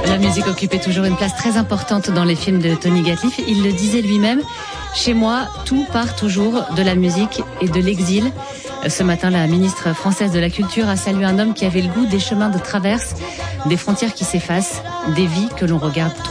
La musique occupait toujours une place très importante dans les films de Tony Gatliff. Il le disait lui-même, chez moi, tout part toujours de la musique et de l'exil. Ce matin, la ministre française de la Culture a salué un homme qui avait le goût des chemins de traverse, des frontières qui s'effacent, des vies que l'on regarde trop